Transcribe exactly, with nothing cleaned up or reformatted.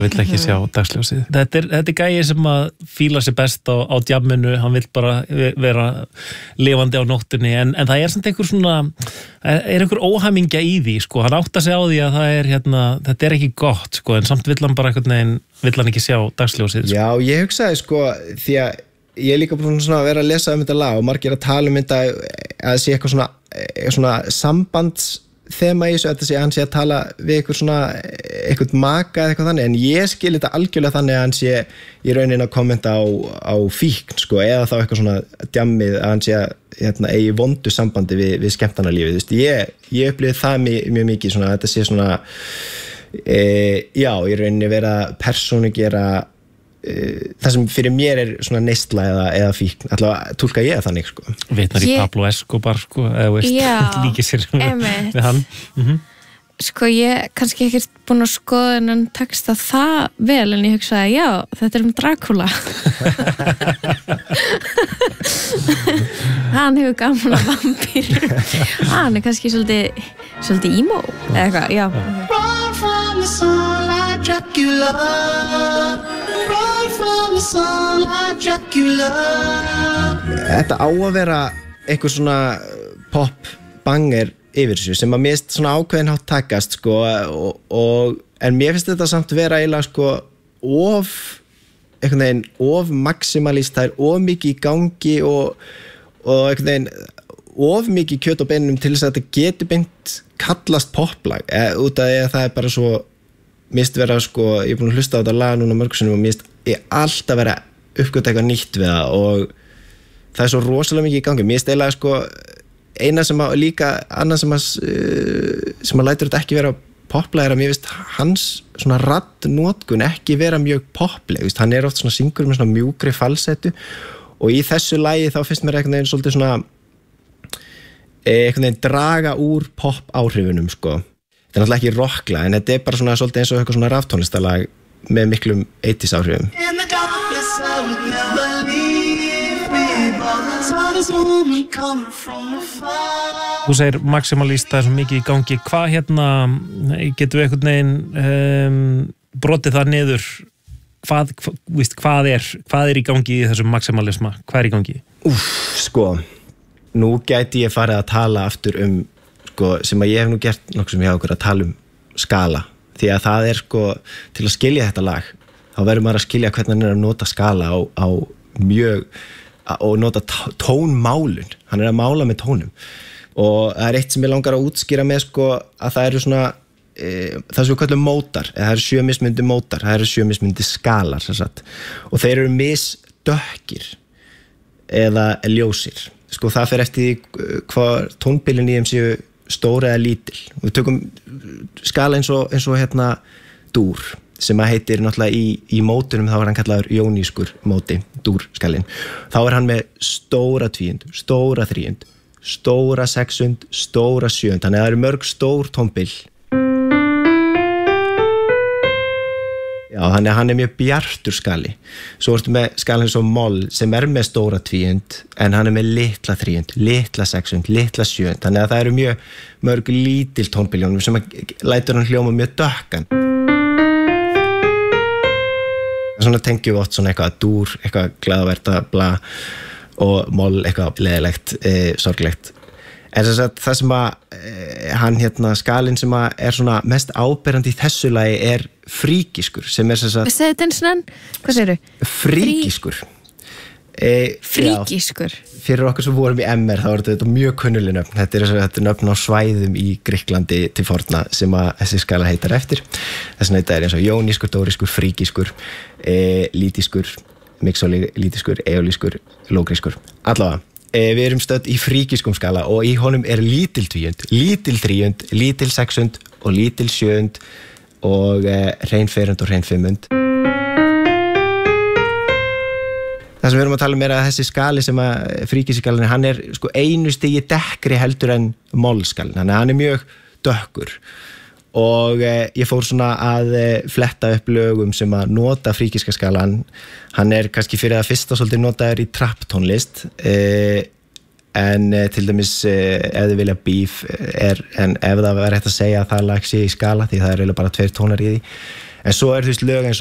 vill ekki sjá dagsljósið. Þetta er, þetta er gæi sem að fíla sig best á, á djamminu, hann vill bara vera lifandi á nóttunni, en, en það er samt einhver svona, er einhver óhamingja í því, sko, hann átta sig á því að það er, hérna, þetta er ekki gott, sko, en samt vill hann bara einhvern veginn, vill hann ekki sjá dagsljósið, sko. Já, ég hugsaði, sko, því að ég er líka búin svona að vera að lesa um þetta lag og margir að tala um þetta að það sé eitthvað svona, svona sambands þema í þessu, að þessi, hann sé að tala við eitthvað svona, eitthvað maka eða eitthvað þannig, en ég skil þetta algjörlega þannig að hann sé í rauninni að kommenta á, á fíkn, sko, eða þá eitthvað svona djammið að hann sé að hérna, eigi vondu sambandi við, við skemmtanalífið, þú veist, ég, ég upplifði það mjög, mjög mikið, svona, þetta sé svona, e, já, í rauninni vera persónu gera það sem fyrir mér er svona neysla eða, eða fíkn, allavega tólka ég þannig, sko. Vitnar í Ég- Pablo Escobar, sko, eða veist, Já, líkir sér við, einmitt. við hann. Mm Sko ég kannski ekkert búin að skoða þennan texta það vel, en ég hugsaði, já, þetta er um Dracula. Hann hefur gaman að vampírum. Hann er kannski svolítið, svolítið emo, eða eitthvað, já. Run from the sun like Dracula. Run from the sun like Dracula. Þetta á að vera eitthvað svona pop banger yfir þessu sem að mér finnst svona ákveðin hátt takast, sko, og, og en mér finnst þetta samt vera eiginlega, sko, of einhvern veginn, of maximalist, það er of mikið í gangi og, og einhvern veginn of mikið kjöt á beinum til þess að þetta geti beint kallast poplag, eða, út af því að það er bara svo mér finnst vera, sko, ég er búin að hlusta á þetta lag núna mörgsunum og mér finnst ég alltaf vera uppgöta eitthvað nýtt við það og það er svo rosalega mikið í gangi, mér finnst eiginlega, sko, eina sem að líka annað sem að sem að lætur þetta ekki vera poplag er að mér finnst hans svona raddnotkun ekki vera mjög popleg, veist, hann er oft svona syngur með svona mjúkri falsettu og í þessu lagi þá finnst mér einhvern veginn svolítið svona einhvern veginn draga úr pop áhrifunum, sko. Þetta er náttúrulega ekki rocklag en þetta er bara svona svolítið eins og eitthvað svona raftónlistalag með miklum eighties áhrifum. In the darkness I would never leave me, but there's always woman coming from afar. Þú segir maximalist, það er svo mikið í gangi. Hvað hérna, getum við einhvern veginn um, brotið það niður? Hvað, hva, víst, hvað, er, hvað er í gangi í þessum maximalisma? Hvað er í gangi? Úff, sko, nú gæti ég farið að tala aftur um, sko, sem að ég hef nú gert nokkuð sem ég hafa okkur að tala um skala. Því að það er, sko, til að skilja þetta lag, þá verður maður að skilja hvernig hann er að nota skala á, á mjög, og nota tónmálun. Hann er að mála með tónum. Og það er eitt sem ég langar að útskýra með, sko, að það eru svona e, það sem við kallum mótar, eða það eru sjö mismundi mótar, það eru sjö mismundi skalar sem sagt, og þeir eru misdökkir eða ljósir, sko, það fer eftir því hvað tónbilin í þeim séu stór eða lítil. Við tökum skala eins og, eins og hérna dúr, sem að heitir náttúrulega í, í mótunum, þá er hann kallaður jónískur móti, dúrskalinn. Þá er hann með stóra tvíund, stóra þríund, stóra sexund, stóra sjöund, þannig að það eru mörg stór tónbil. Já, þannig að hann er mjög bjartur skali. Svo ertu með skalinn svo moll sem er með stóra tvíund, en hann er með litla þríund, litla sexund, litla sjöund, þannig að það eru mjög mörg lítil tónbiljónum sem lætur hann hljóma mjög dökkan. Svona tengjum við oft svona eitthvað dúr, eitthvað glaðaverta, bla, og moll eitthvað leðilegt, e, sorglegt. En þess að það sem að e, hann hérna skalinn sem að er svona mest áberandi í þessu lagi er fríkiskur, sem er þess að Segðu þetta eins og enn, hvað segirðu? fríkiskur. E, Fríkiskur. Já, fyrir okkur sem vorum í M R þá er þetta mjög kunnuleg nöfn. Þetta er, þetta er nöfn á svæðum í Grikklandi til forna sem að þessi skala heitar eftir. Þess að þetta er eins og jónískur, dórískur, fríkiskur, e, lítískur, mixolítískur, eolískur, lógrískur. Allavega, e, við erum stödd í fríkiskum skala og í honum er lítil tvíund, lítil þríund, lítil sexund og lítil sjöund og e, hrein ferund og hrein fimmund. Það sem við erum að tala um er að þessi skali sem að fríkiskalinn, hann er sko einu stigi dekkri heldur en mollskalinn, þannig að hann er mjög dökkur. Og eh, ég fór svona að eh, fletta upp lögum sem að nota fríkiska skalan. Hann er kannski fyrir að fyrsta svolítið notaður í trapptónlist, eh, en eh, til dæmis eh, ef þið vilja beef er, en ef það var rétt að segja að það lag sé í skala, því það er eiginlega bara tveir tónar í því, en svo er þú veist lög eins